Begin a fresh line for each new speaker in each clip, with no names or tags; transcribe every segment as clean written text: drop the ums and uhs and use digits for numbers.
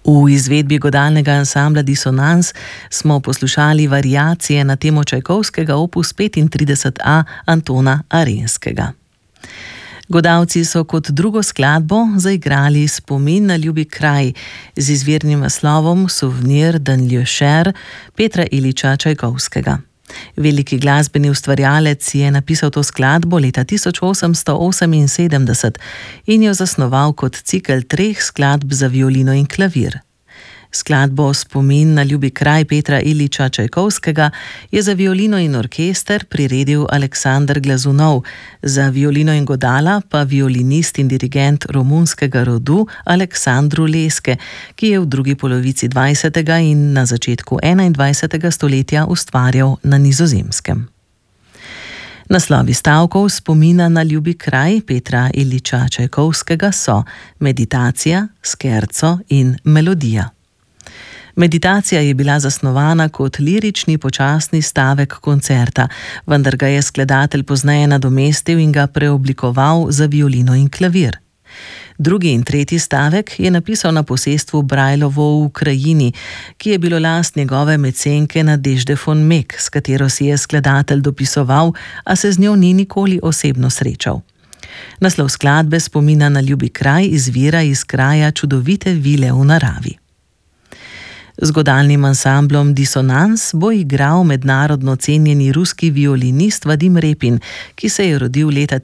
V izvedbi godalnega ansambla Disonans smo poslušali variacije na temo Čajkovskega opus 35a Antona Arenskega. Godalci so kot drugo skladbo zaigrali Spomin na ljubi kraj z izvirnim naslovom Souvenir d'un lieu cher Petra Iljiča Čajkovskega. Veliki glasbeni ustvarjalec je napisal to skladbo leta 1878 in jo zasnoval kot cikel 3 skladb za violino in klavir. Skladbo Spomin na ljubi kraj Petra Iljiča Čajkovskega je za violino in orkester priredil Aleksander Glazunov, za violino in godala pa violinist in dirigent romunskega rodu Aleksandru Leske, ki je v drugi polovici 20. in na začetku 21. stoletja ustvarjal na Nizozemskem. Naslovi stavkov Spomina na ljubi kraj Petra Iljiča Čajkovskega so Meditacija, Scherzo in Melodija. Meditacija je bila zasnovana kot lirični počasni stavek koncerta, vendar ga je skladatelj pozneje nadomestil in ga preoblikoval za violino in klavir. Drugi in tretji stavek je napisal na posestvu Brajlovo v Ukrajini, ki je bilo last njegove mecenke Nadežde von Meck, s katero si je skladatelj dopisoval, a se z njo ni nikoli osebno srečal. Naslov skladbe Spomina na ljubi kraj izvira iz kraja čudovite vile v naravi. Z godalnim ansamblom Disonans bo igral mednarodno cenjeni ruski violinist Vadim Repin, ki se je rodil leta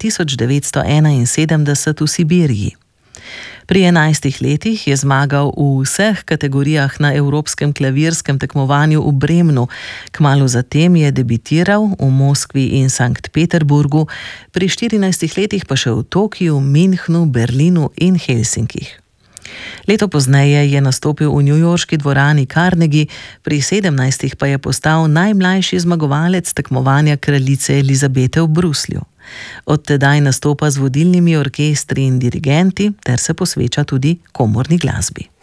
1971 v Sibiriji. Pri 11 letih je zmagal v vseh kategorijah na evropskem klavirskem tekmovanju v Bremnu, kmalu zatem je debitiral v Moskvi in Sankt Peterburgu, pri 14 letih pa še v Tokiu, Münchnu, Berlinu in Helsinkih. Leto pozneje je nastopil v newyorški dvorani Carnegie, pri 17 pa je postal najmlajši zmagovalec tekmovanja kraljice Elizabete v Bruslju. Od tedaj nastopa z vodilnimi orkestri in dirigenti ter se posveča tudi komorni glasbi.